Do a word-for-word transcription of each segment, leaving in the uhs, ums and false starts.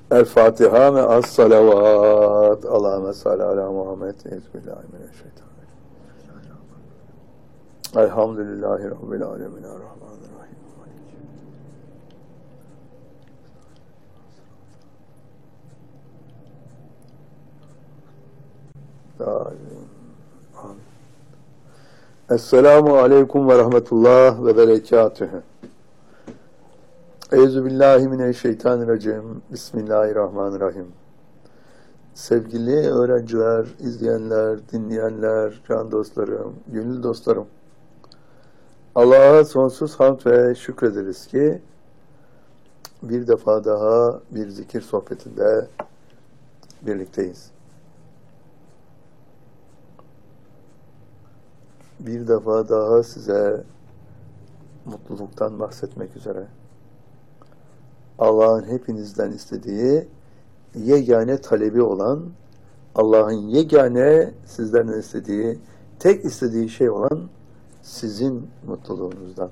El Fatiha ve as salavat. Allahümme salli ala Muhammed. Euzubillahimineşşeytanirracim. Elhamdülillahi Rabbil alemin. Errahmanirrahim. Esselamu aleyküm ve rahmetullah ve berekatühü. Euzubillahimineşşeytanirracim. Bismillahirrahmanirrahim. Sevgili öğrenciler, izleyenler, dinleyenler, can dostlarım, gönül dostlarım. Allah'a sonsuz hamd ve şükrederiz ki bir defa daha bir zikir sohbetinde birlikteyiz. Bir defa daha size mutluluktan bahsetmek üzere. Allah'ın hepinizden istediği, yegane talebi olan, Allah'ın yegane sizlerden istediği, tek istediği şey olan sizin mutluluğunuzdan.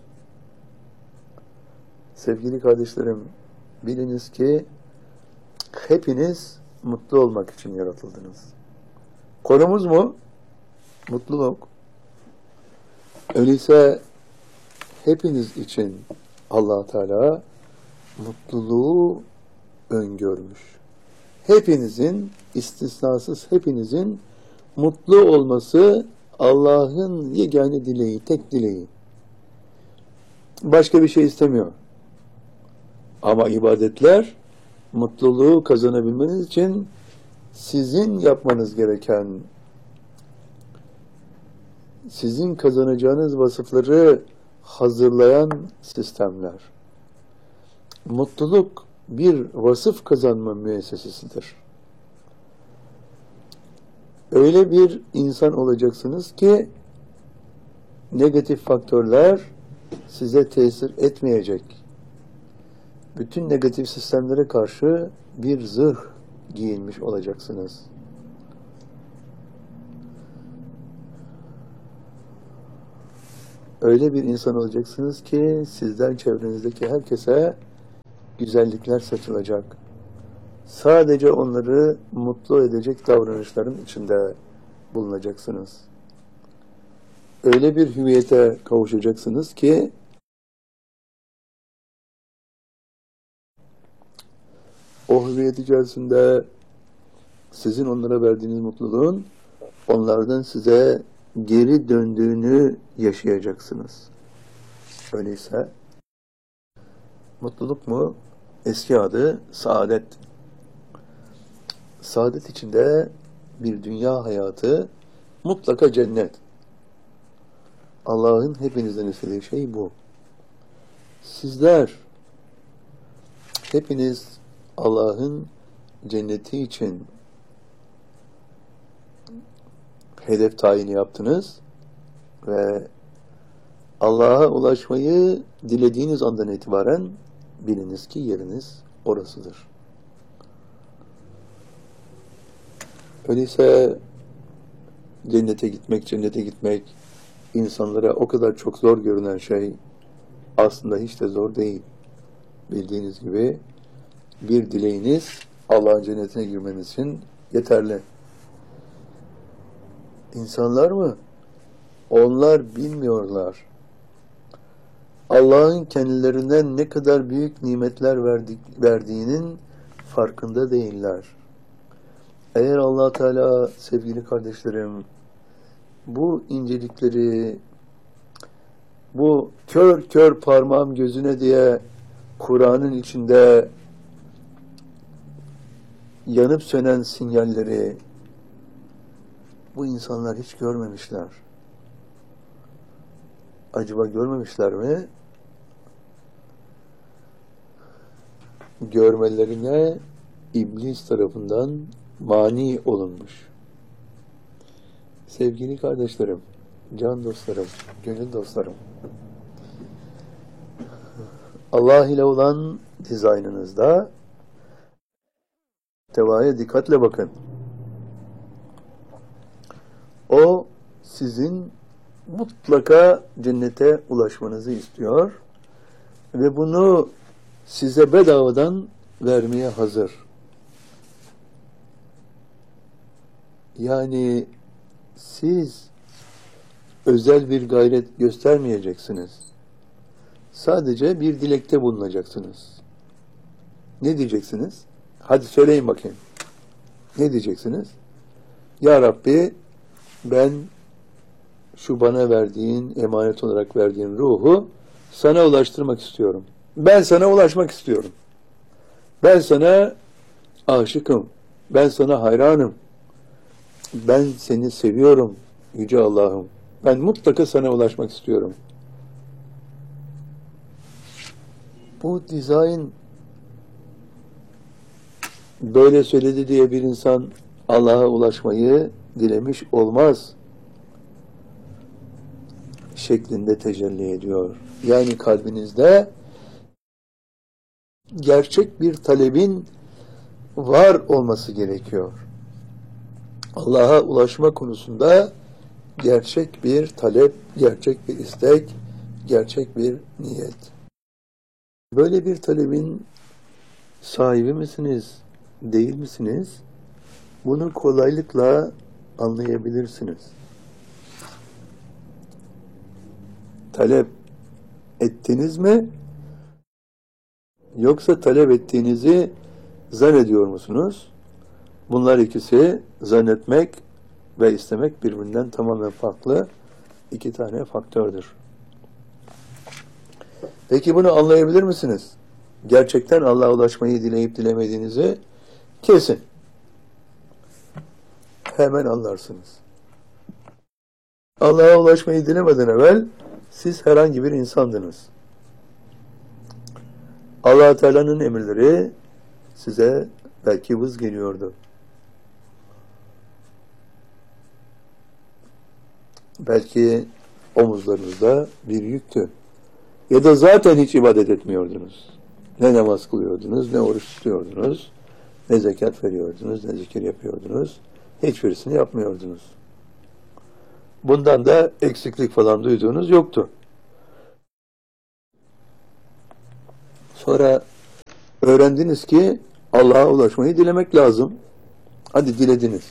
Sevgili kardeşlerim, biliniz ki hepiniz mutlu olmak için yaratıldınız. Konumuz mu? Mutluluk. Öyleyse hepiniz için Allah Teala mutluluğu öngörmüş. Hepinizin, istisnasız hepinizin mutlu olması Allah'ın yegane dileği, tek dileği. Başka bir şey istemiyor. Ama ibadetler, mutluluğu kazanabilmeniz için sizin yapmanız gereken, sizin kazanacağınız vasıfları hazırlayan sistemler. Mutluluk bir vasıf kazanma müessesesidir. Öyle bir insan olacaksınız ki negatif faktörler size tesir etmeyecek. Bütün negatif sistemlere karşı bir zırh giyinmiş olacaksınız. Öyle bir insan olacaksınız ki sizden çevrenizdeki herkese güzellikler saçılacak. Sadece onları mutlu edecek davranışların içinde bulunacaksınız. Öyle bir hüviyete kavuşacaksınız ki o hüviyet içerisinde sizin onlara verdiğiniz mutluluğun onlardan size geri döndüğünü yaşayacaksınız. Öyleyse mutluluk mu? Eski adı saadet. Saadet içinde bir dünya hayatı, mutlaka cennet. Allah'ın hepinizden istediği şey bu. Sizler hepiniz Allah'ın cenneti için hedef tayini yaptınız ve Allah'a ulaşmayı dilediğiniz andan itibaren biliniz ki yeriniz orasıdır. Öyleyse cennete gitmek, cennete gitmek insanlara o kadar çok zor görünen şey aslında hiç de zor değil. Bildiğiniz gibi bir dileğiniz Allah'ın cennetine girmeniz için yeterli. İnsanlar mı? Onlar bilmiyorlar. Allah'ın kendilerine ne kadar büyük nimetler verdik, verdiğinin farkında değiller. Eğer Allah Teala, sevgili kardeşlerim, bu incelikleri, bu kör kör parmağım gözüne diye Kur'an'ın içinde yanıp sönen sinyalleri bu insanlar hiç görmemişler. Acaba görmemişler mi? Görmelerine iblis tarafından mani olunmuş. Sevgili kardeşlerim, can dostlarım, gönül dostlarım, Allah ile olan dizaynınızda tevaya dikkatle bakın. O sizin mutlaka cennete ulaşmanızı istiyor ve bunu size bedavadan vermeye hazır. Yani siz özel bir gayret göstermeyeceksiniz. Sadece bir dilekte bulunacaksınız. Ne diyeceksiniz? Hadi söyleyin bakayım. Ne diyeceksiniz? Ya Rabbi, ben şu bana verdiğin, emanet olarak verdiğin ruhu sana ulaştırmak istiyorum. Ben sana ulaşmak istiyorum. Ben sana aşıkım. Ben sana hayranım. Ben seni seviyorum Yüce Allah'ım. Ben mutlaka sana ulaşmak istiyorum. Bu dizayn böyle söyledi diye bir insan Allah'a ulaşmayı dilemiş olmaz şeklinde tecelli ediyor. Yani kalbinizde gerçek bir talebin var olması gerekiyor. Allah'a ulaşma konusunda gerçek bir talep, gerçek bir istek, gerçek bir niyet. Böyle bir talebin sahibi misiniz, değil misiniz? Bunu kolaylıkla anlayabilirsiniz. Talep ettiniz mi? Yoksa talep ettiğinizi zannediyor musunuz? Bunlar ikisi, zannetmek ve istemek, birbirinden tamamen farklı iki tane faktördür. Peki bunu anlayabilir misiniz? Gerçekten Allah'a ulaşmayı dileyip dilemediğinizi kesin. Hemen anlarsınız. Allah'a ulaşmayı dilemeden evvel siz herhangi bir insandınız. Allah Teala'nın emirleri size belki vız geliyordu. Belki omuzlarınızda bir yüktü. Ya da zaten hiç ibadet etmiyordunuz. Ne namaz kılıyordunuz, ne oruç tutuyordunuz, ne zekat veriyordunuz, ne zikir yapıyordunuz. Hiçbirisini yapmıyordunuz. Bundan da eksiklik falan duyduğunuz yoktu. Sonra öğrendiniz ki Allah'a ulaşmayı dilemek lazım. Hadi dilediniz.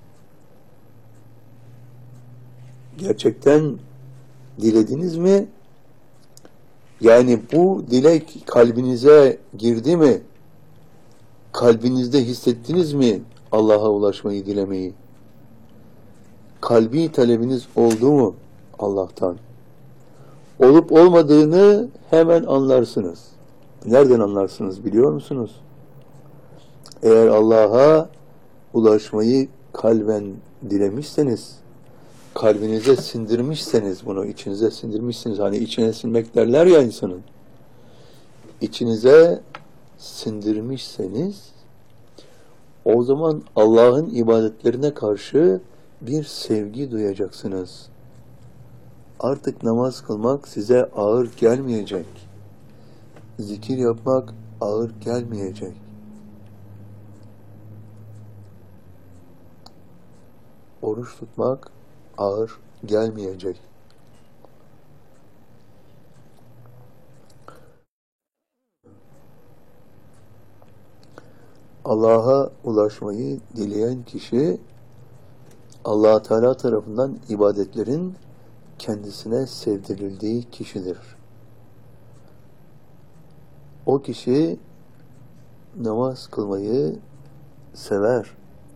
Gerçekten dilediniz mi? Yani bu dilek kalbinize girdi mi? Kalbinizde hissettiniz mi Allah'a ulaşmayı dilemeyi? Kalbi talebiniz oldu mu Allah'tan? Olup olmadığını hemen anlarsınız. Nereden anlarsınız biliyor musunuz? Eğer Allah'a ulaşmayı kalben dilemişseniz, kalbinize sindirmişseniz bunu, içinize sindirmişsiniz. Hani içine sinmek derler ya insanın. İçinize sindirmişseniz, o zaman Allah'ın ibadetlerine karşı bir sevgi duyacaksınız. Artık namaz kılmak size ağır gelmeyecek. Zikir yapmak ağır gelmeyecek. Oruç tutmak ağır gelmeyecek. Allah'a ulaşmayı dileyen kişi Allah Teala tarafından ibadetlerin kendisine sevdirildiği kişidir. O kişi namaz kılmayı sever.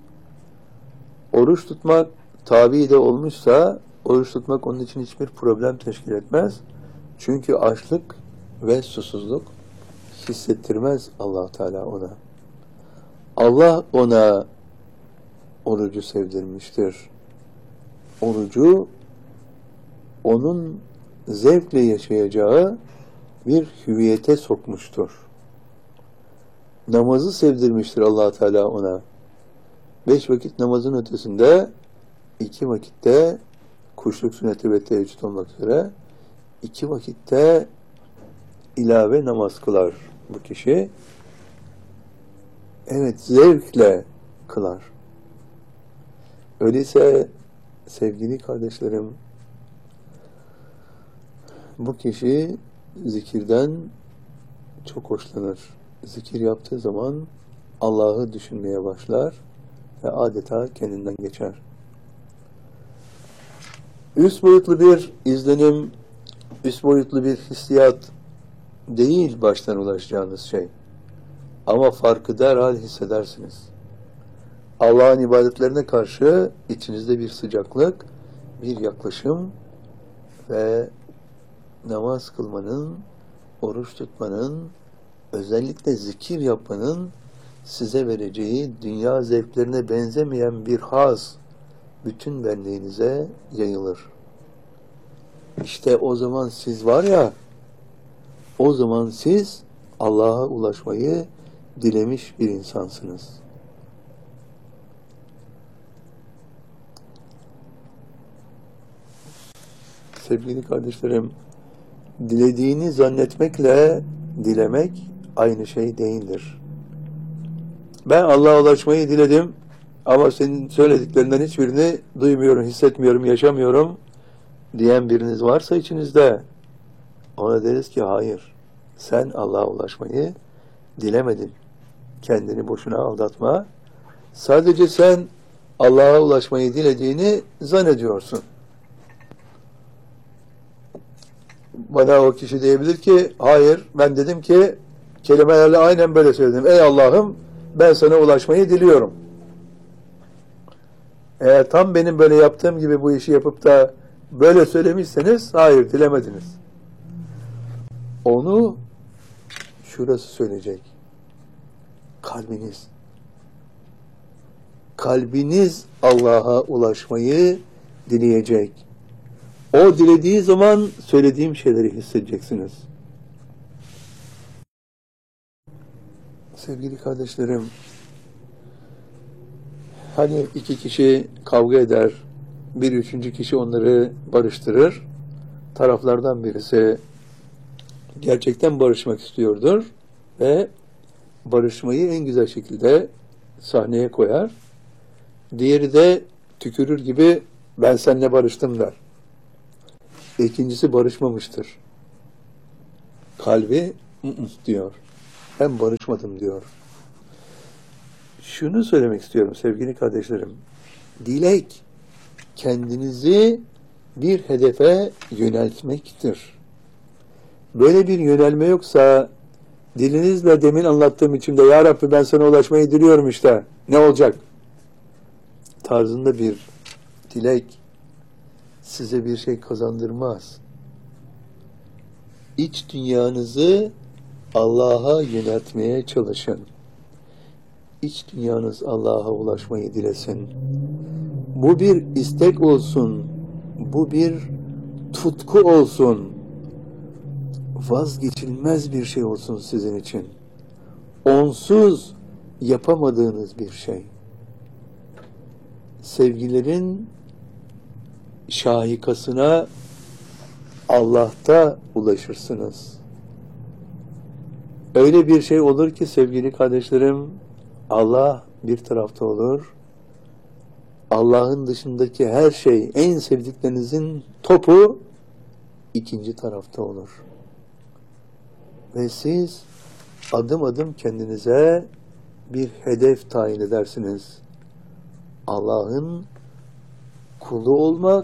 Oruç tutmak tabi de olmuşsa oruç tutmak onun için hiçbir problem teşkil etmez. Çünkü açlık ve susuzluk hissettirmez Allah Teala ona. Allah ona orucu sevdirmiştir. Orucu onun zevkle yaşayacağı bir hüviyete sokmuştur. Namazı sevdirmiştir Allah Teala ona. Beş vakit namazın ötesinde iki vakitte kuşluk sünneti ve teheccüd olmak üzere iki vakitte ilave namaz kılar bu kişi. Evet, zevkle kılar. Öyleyse sevgili kardeşlerim, bu kişi zikirden çok hoşlanır. Zikir yaptığı zaman Allah'ı düşünmeye başlar. ve adeta kendinden geçer. Üst boyutlu bir izlenim, üst boyutlu bir hissiyat değil baştan ulaşacağınız şey. Ama farkı derhal hissedersiniz. Allah'ın ibadetlerine karşı içinizde bir sıcaklık, bir yaklaşım ve namaz kılmanın, oruç tutmanın, özellikle zikir yapmanın size vereceği dünya zevklerine benzemeyen bir haz bütün benliğinize yayılır. İşte o zaman siz var ya, o zaman siz Allah'a ulaşmayı dilemiş bir insansınız. Sevgili kardeşlerim, dilediğini zannetmekle dilemek aynı şey değildir. Ben Allah'a ulaşmayı diledim ama senin söylediklerinden hiçbirini duymuyorum, hissetmiyorum, yaşamıyorum diyen biriniz varsa içinizde, ona deriz ki hayır, sen Allah'a ulaşmayı dilemedin. Kendini boşuna aldatma. Sadece sen Allah'a ulaşmayı dilediğini zannediyorsun. Bana o kişi diyebilir ki, hayır, ben dedim ki, kelimelerle aynen böyle söyledim. Ey Allah'ım, ben sana ulaşmayı diliyorum. Eğer tam benim böyle yaptığım gibi bu işi yapıp da böyle söylemişseniz, hayır, dilemediniz. Onu şurası söyleyecek. Kalbiniz. Kalbiniz Allah'a ulaşmayı dileyecek. O dilediği zaman söylediğim şeyleri hissedeceksiniz. Sevgili kardeşlerim, hani iki kişi kavga eder, bir üçüncü kişi onları barıştırır. Taraflardan birisi gerçekten barışmak istiyordur ve barışmayı en güzel şekilde sahneye koyar. Diğeri de tükürür gibi ben seninle barıştım der. İkincisi barışmamıştır. Kalbi ı-ı diyor. Ben barışmadım diyor. Şunu söylemek istiyorum sevgili kardeşlerim. Dilek kendinizi bir hedefe yöneltmektir. Böyle bir yönelme yoksa dilinizle demin anlattığım içimde ya Rabbi ben sana ulaşmayı diliyorum işte. Ne olacak? Tarzında bir dilek size bir şey kazandırmaz. İç dünyanızı Allah'a yöneltmeye çalışın. İç dünyanız Allah'a ulaşmayı dilesin. Bu bir istek olsun. Bu bir tutku olsun. Vazgeçilmez bir şey olsun sizin için. Onsuz yapamadığınız bir şey. Sevgilerin şahikasına Allah'ta ulaşırsınız. Öyle bir şey olur ki sevgili kardeşlerim, Allah bir tarafta olur. Allah'ın dışındaki her şey, en sevdiklerinizin topu ikinci tarafta olur. Ve siz adım adım kendinize bir hedef tayin edersiniz. Allah'ın kulu olmak,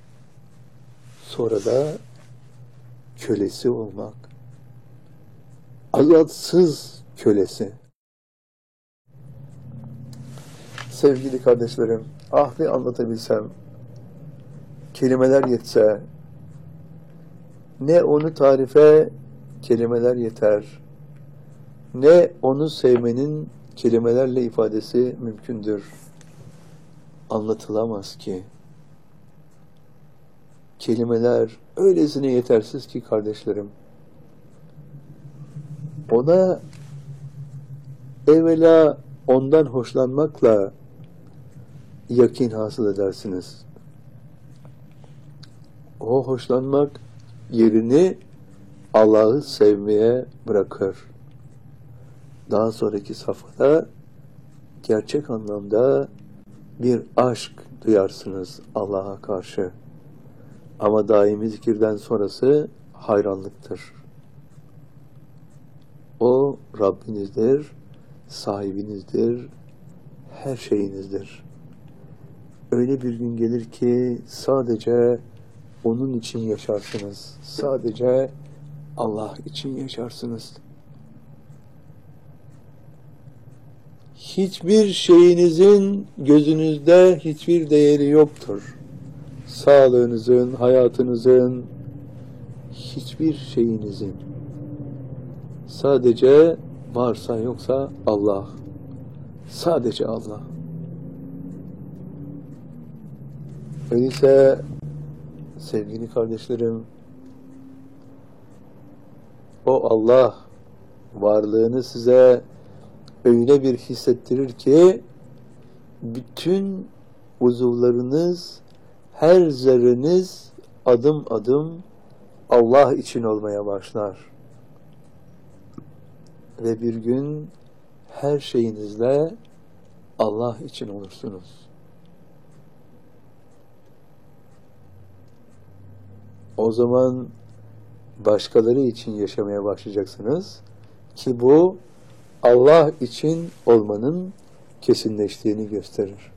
sonra da kölesi olmak. Azatsız kölesi. Sevgili kardeşlerim, ah bir anlatabilsem, kelimeler yetse, ne onu tarife kelimeler yeter, ne onu sevmenin kelimelerle ifadesi mümkündür. Anlatılamaz ki. Kelimeler öylesine yetersiz ki kardeşlerim. Ona evvela ondan hoşlanmakla yakin hasıl edersiniz. O hoşlanmak yerini Allah'ı sevmeye bırakır. Daha sonraki safhada gerçek anlamda bir aşk duyarsınız Allah'a karşı. Ama daimi zikirden sonrası hayranlıktır. O Rabbinizdir, sahibinizdir, her şeyinizdir. Öyle bir gün gelir ki sadece onun için yaşarsınız. Sadece Allah için yaşarsınız. Hiçbir şeyinizin gözünüzde hiçbir değeri yoktur. Sağlığınızın, hayatınızın, hiçbir şeyinizin. Sadece varsa yoksa Allah. Sadece Allah. Öyleyse sevgili kardeşlerim, o Allah varlığını size öyle bir hissettirir ki bütün uzuvlarınız, her zerreniz adım adım Allah için olmaya başlar. Ve bir gün her şeyinizle Allah için olursunuz. O zaman başkaları için yaşamaya başlayacaksınız ki bu Allah için olmanın kesinleştiğini gösterir.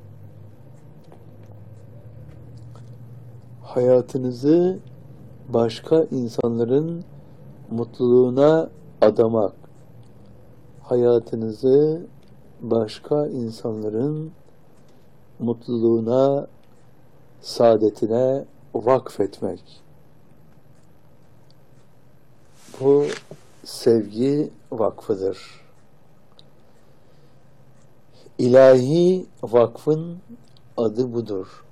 Hayatınızı başka insanların mutluluğuna adamak, hayatınızı başka insanların mutluluğuna, saadetine vakfetmek. Bu sevgi vakfıdır. İlahi vakfın adı budur.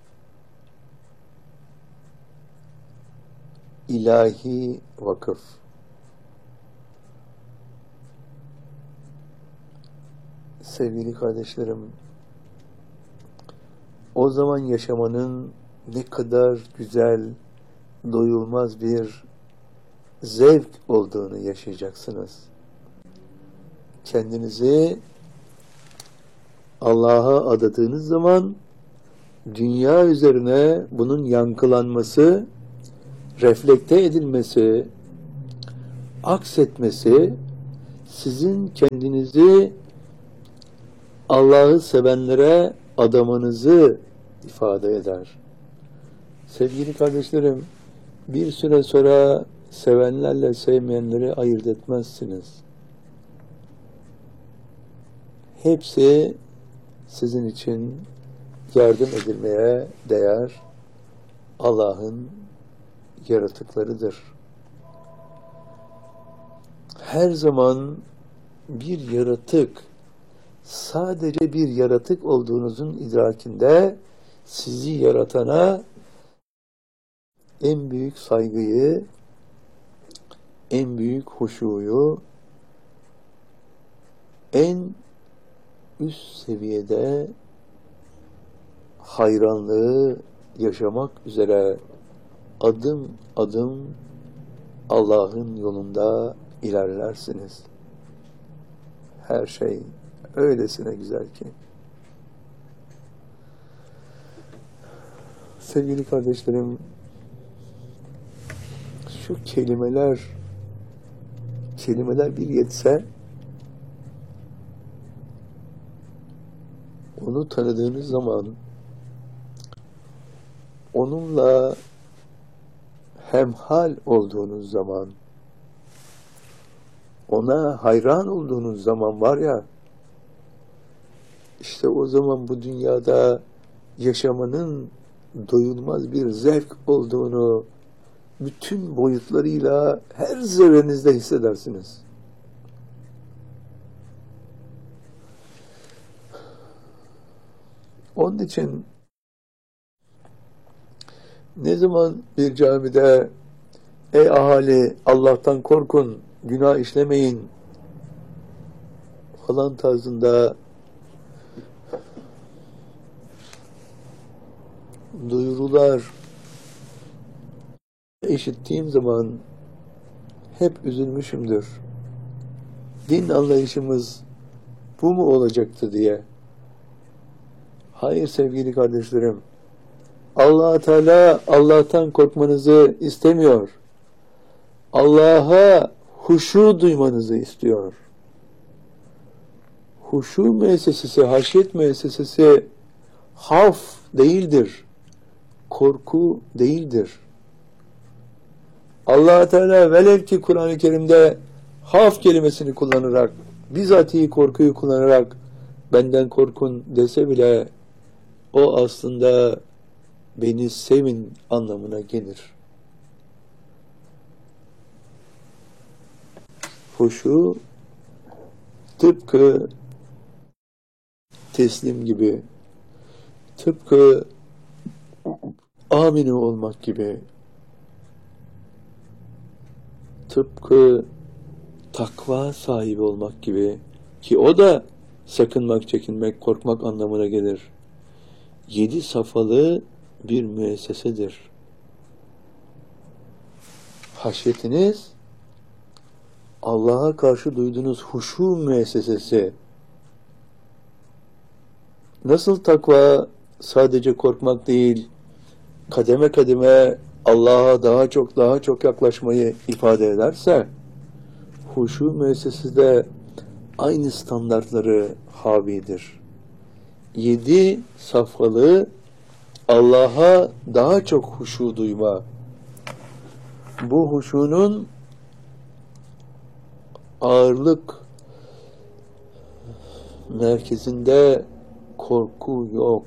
İlahi vakıf. Sevgili kardeşlerim, o zaman yaşamanın ne kadar güzel, doyulmaz bir zevk olduğunu yaşayacaksınız. Kendinizi Allah'a adadığınız zaman dünya üzerine bunun yankılanması, reflekte edilmesi, aksetmesi sizin kendinizi Allah'ı sevenlere adamanızı ifade eder. Sevgili kardeşlerim, bir süre sonra sevenlerle sevmeyenleri ayırt etmezsiniz. Hepsi sizin için yardım edilmeye değer Allah'ın yaratıklarıdır. Her zaman bir yaratık, sadece bir yaratık olduğunuzun idrakinde sizi yaratana en büyük saygıyı, en büyük huşuyu, en üst seviyede hayranlığı yaşamak üzere adım adım Allah'ın yolunda ilerlersiniz. Her şey öylesine güzel ki. Sevgili kardeşlerim, şu kelimeler kelimeler bir yetse, onu tanıdığınız zaman, onunla hemhal olduğunuz zaman, ona hayran olduğunuz zaman var ya, işte o zaman bu dünyada yaşamanın doyulmaz bir zevk olduğunu bütün boyutlarıyla her zerrenizde hissedersiniz. Onun için ne zaman bir camide ey ahali Allah'tan korkun, günah işlemeyin falan tarzında duyurular işittiğim zaman hep üzülmüşümdür. Din anlayışımız bu mu olacaktı diye. Hayır sevgili kardeşlerim. Allah Teala Allah'tan korkmanızı istemiyor. Allah'a huşu duymanızı istiyor. huşu müessesesi, haşyet müessesesi havf değildir, korku değildir. Allah Teala velev ki Kur'an-ı Kerim'de havf kelimesini kullanarak, bizatihi korkuyu kullanarak benden korkun dese bile o aslında beni sevin anlamına gelir. Huşu tıpkı teslim gibi, tıpkı amine olmak gibi, tıpkı takva sahibi olmak gibi, ki o da sakınmak, çekinmek, korkmak anlamına gelir. Yedi safhalı bir müessesedir. Haşyetiniz, Allah'a karşı duyduğunuz huşu müessesesi. Nasıl takva sadece korkmak değil, kademe kademe Allah'a daha çok daha çok yaklaşmayı ifade ederse, huşu müessesesi de aynı standartları havidir. Yedi safhalı Allah'a daha çok huşu duyma. Bu huşunun ağırlık merkezinde korku yok.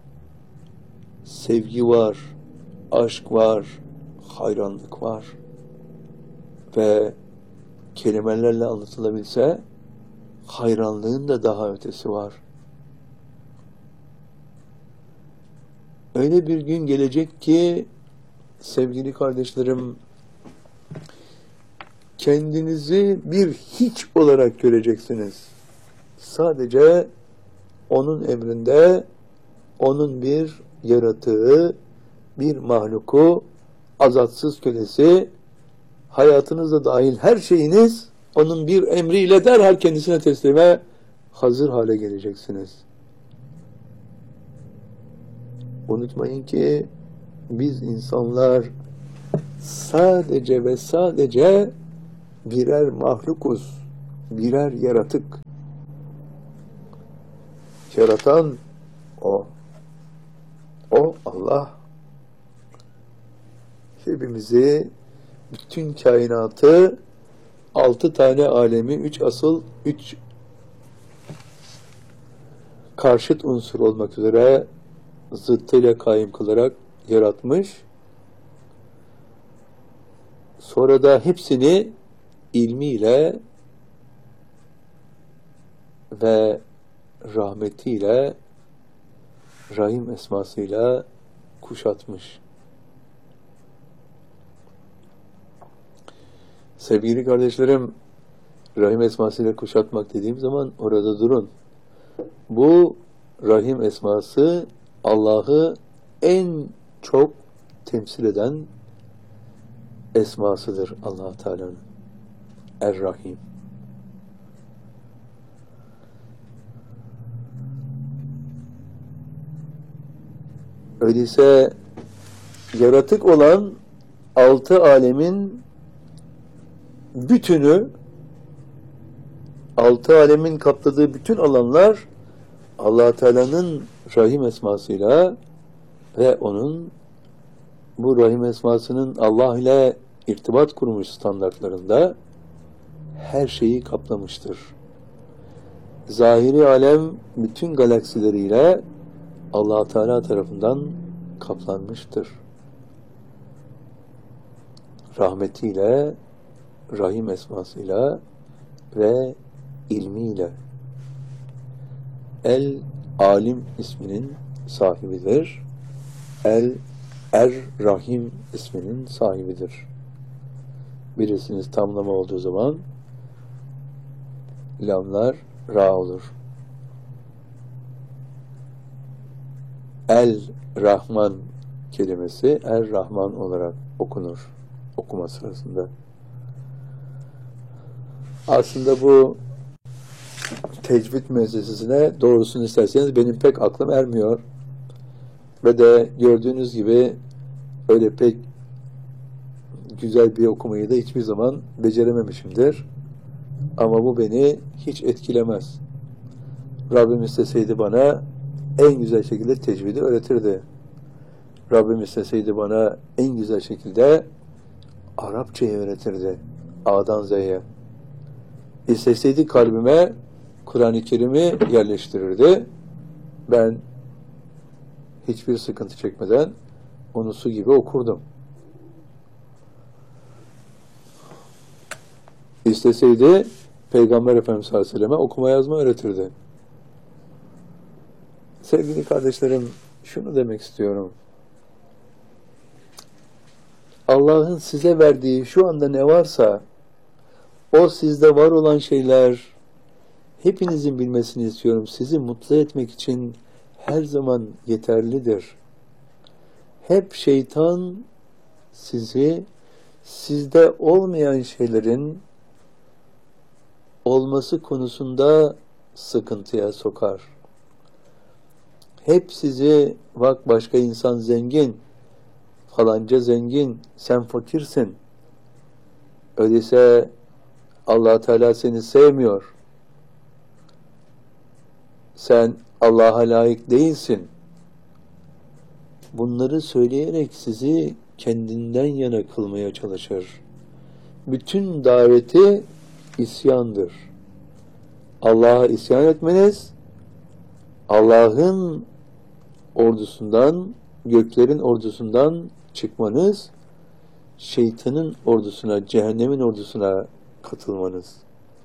Sevgi var, aşk var, hayranlık var. Ve kelimelerle anlatılabilse hayranlığın da daha ötesi var. Öyle bir gün gelecek ki sevgili kardeşlerim, kendinizi bir hiç olarak göreceksiniz. Sadece onun emrinde, onun bir yaratığı, bir mahluku, azatsız kölesi, hayatınızda dahil her şeyiniz onun bir emriyle derhal kendisine teslime hazır hale geleceksiniz. Unutmayın ki biz insanlar sadece ve sadece birer mahlukuz, birer yaratık. Yaratan O. O Allah. Hepimizi, bütün kainatı, altı tane alemi, üç asıl, üç karşıt unsur olmak üzere zıttıyla kaim kılarak yaratmış. Sonra da hepsini ilmiyle ve rahmetiyle, Rahim esmasıyla kuşatmış. Sevgili kardeşlerim, Rahim esmasıyla kuşatmak dediğim zaman orada durun. Bu Rahim esması Allah'ı en çok temsil eden esmasıdır Allah Teala'nın. Er-Rahim. Öyleyse yaratık olan altı alemin bütünü, altı alemin kapladığı bütün alanlar Allah Teala'nın Rahim esmasıyla ve onun bu Rahim esmasının Allah ile irtibat kurmuş standartlarında her şeyi kaplamıştır. Zahiri alem bütün galaksileriyle Allah Teala tarafından kaplanmıştır. Rahmetiyle, Rahim esmasıyla ve ilmiyle. El Alim isminin sahibidir. El Er-Rahim isminin sahibidir. Birisiniz tamlama olduğu zaman lamlar ra olur. El-Rahman kelimesi Er-Rahman olarak okunur okuma sırasında. Aslında bu tecvid müessesesine doğrusunu isterseniz benim pek aklım ermiyor. Ve de gördüğünüz gibi öyle pek güzel bir okumayı da hiçbir zaman becerememişimdir. Ama bu beni hiç etkilemez. Rabbim isteseydi bana en güzel şekilde tecvidi öğretirdi. Rabbim isteseydi bana en güzel şekilde Arapçayı öğretirdi. A'dan Z'ye. İsteseydi kalbime Kur'an-ı Kerim'i yerleştirirdi. Ben hiçbir sıkıntı çekmeden onu su gibi okurdum. İsteseydi Peygamber Efendimiz sallallahu aleyhi ve selleme okuma yazma öğretirdi. Sevgili kardeşlerim, şunu demek istiyorum. Allah'ın size verdiği şu anda ne varsa, o sizde var olan şeyler, hepinizin bilmesini istiyorum. Sizi mutlu etmek için her zaman yeterlidir. Hep şeytan sizi, sizde olmayan şeylerin olması konusunda sıkıntıya sokar. Hep sizi, bak başka insan zengin, falanca zengin, sen fakirsin. Öyleyse Allah Teala seni sevmiyor. Sen Allah'a layık değilsin. Bunları söyleyerek sizi kendinden yana kılmaya çalışır. Bütün daveti isyandır. Allah'a isyan etmeniz, Allah'ın ordusundan, göklerin ordusundan çıkmanız, şeytanın ordusuna, cehennemin ordusuna katılmanız.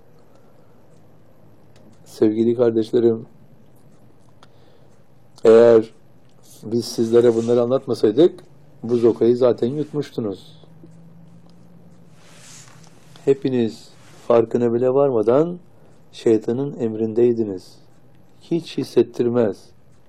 Sevgili kardeşlerim, eğer biz sizlere bunları anlatmasaydık, bu zokayı zaten yutmuştunuz. Hepiniz farkına bile varmadan şeytanın emrindeydiniz. Hiç hissettirmez.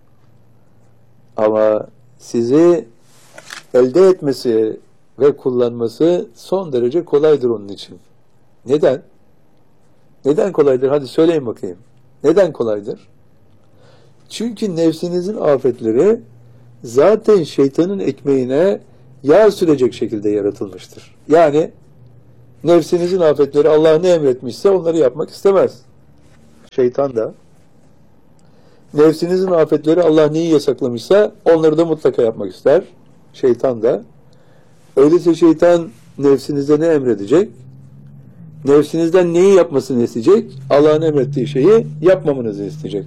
Ama sizi elde etmesi ve kullanması son derece kolaydır onun için. Neden? Neden kolaydır? Hadi söyleyin bakayım. Neden kolaydır? Çünkü nefsinizin afetleri zaten şeytanın ekmeğine yağ sürecek şekilde yaratılmıştır. Yani nefsinizin afetleri Allah ne emretmişse onları yapmak istemez. Şeytan da. Nefsinizin afetleri Allah neyi yasaklamışsa onları da mutlaka yapmak ister. Şeytan da. Öyleyse şeytan nefsinize ne emredecek? Nefsinizden neyi yapmasını isteyecek? Allah'ın emrettiği şeyi yapmamanızı isteyecek.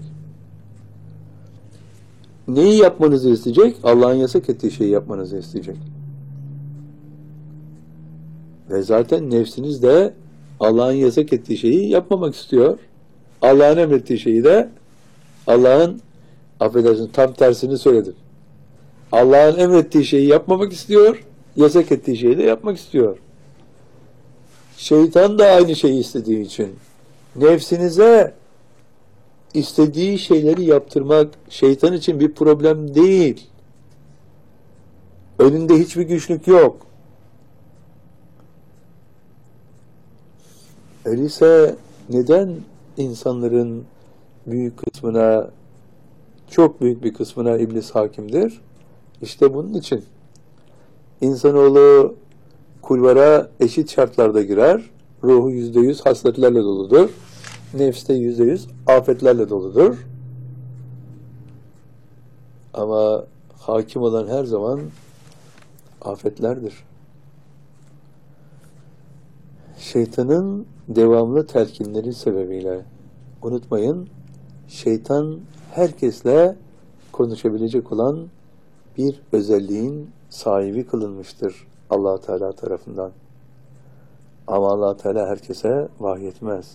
Neyi yapmanızı isteyecek? Allah'ın yasak ettiği şeyi yapmanızı isteyecek. Ve zaten nefsiniz de Allah'ın yasak ettiği şeyi yapmamak istiyor. Allah'ın emrettiği şeyi de Allah'ın, affedersin tam tersini söyledim. Allah'ın emrettiği şeyi yapmamak istiyor, yasak ettiği şeyi de yapmak istiyor. Şeytan da aynı şeyi istediği için nefsinize istediği şeyleri yaptırmak şeytan için bir problem değil. Önünde hiçbir güçlük yok. Öyleyse neden insanların büyük kısmına, çok büyük bir kısmına iblis hakimdir? İşte bunun için. İnsanoğlu kulvara eşit şartlarda girer. Ruhu yüzde yüz hasletlerle doludur. Nefste yüzde yüz afetlerle doludur. Ama hakim olan her zaman afetlerdir. Şeytanın devamlı telkinleri sebebiyle, unutmayın, şeytan herkesle konuşabilecek olan bir özelliğin sahibi kılınmıştır Allah Teala tarafından. Ama Allah Teala herkese vahyetmez.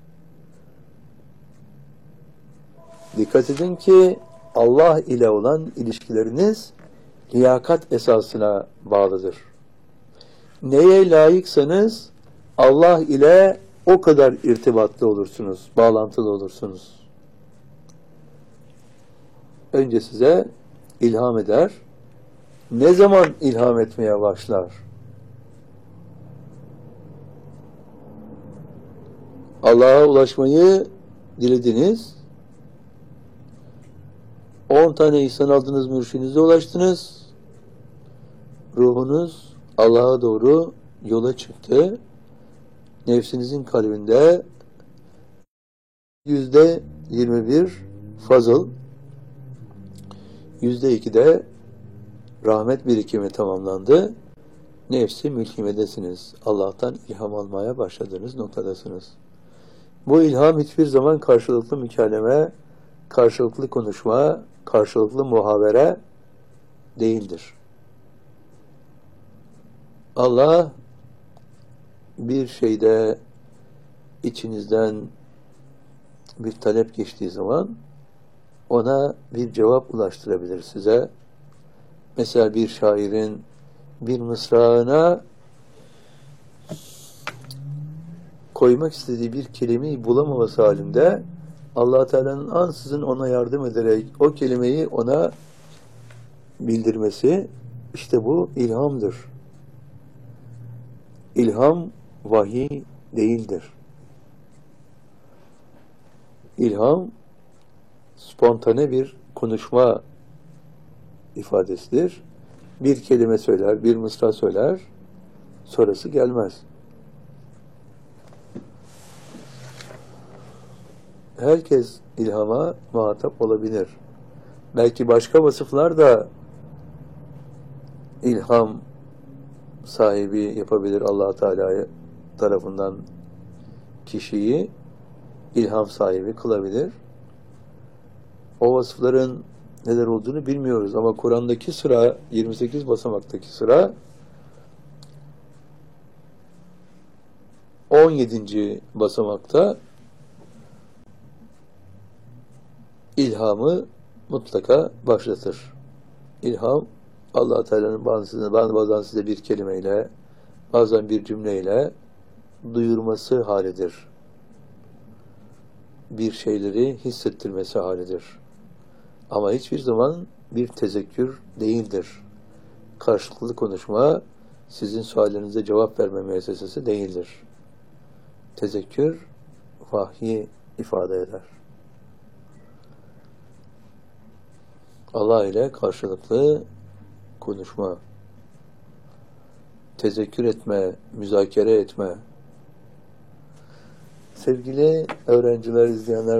Dikkat edin ki Allah ile olan ilişkileriniz liyakat esasına bağlıdır. Neye layıksanız Allah ile o kadar irtibatlı olursunuz, bağlantılı olursunuz. Önce size ilham eder. Ne zaman ilham etmeye başlar? Allah'a ulaşmayı dilediniz. On tane ihsan aldınız, mürşidinize ulaştınız. Ruhunuz Allah'a doğru yola çıktı. Nefsinizin kalbinde yüzde yirmi bir fazıl, yüzde iki de rahmet birikimi tamamlandı. Nefsi mülhimedesiniz. Allah'tan ilham almaya başladığınız noktadasınız. Bu ilham hiçbir zaman karşılıklı mükelleme, karşılıklı konuşma, karşılıklı muhabere değildir. Allah bir şeyde içinizden bir talep geçtiği zaman ona bir cevap ulaştırabilir size. Mesela bir şairin bir mısrağına koymak istediği bir kelimeyi bulamaması halinde Allah Teala'nın ansızın ona yardım ederek o kelimeyi ona bildirmesi, işte bu ilhamdır. İlham vahiy değildir. İlham spontane bir konuşma ifadesidir. Bir kelime söyler, bir mısra söyler, sonrası gelmez. Herkes ilhama muhatap olabilir. Belki başka vasıflar da ilham sahibi yapabilir Allah Teala tarafından kişiyi ilham sahibi kılabilir. O vasıfların neler olduğunu bilmiyoruz ama Kur'an'daki sıra, yirmi sekiz basamaktaki sıra on yedinci basamakta ilhamı mutlaka başlatır. İlham Allah Teala'nın bazen, bazen size bir kelimeyle, bazen bir cümleyle duyurması halidir. Bir şeyleri hissettirmesi halidir. Ama hiçbir zaman bir tezekkür değildir. Karşılıklı konuşma sizin suallerinize cevap verme müessesesi değildir. Tezekkür vahyi ifade eder. Allah ile karşılıklı konuşma, tezekkür etme, müzakere etme. Sevgili öğrenciler, izleyenler,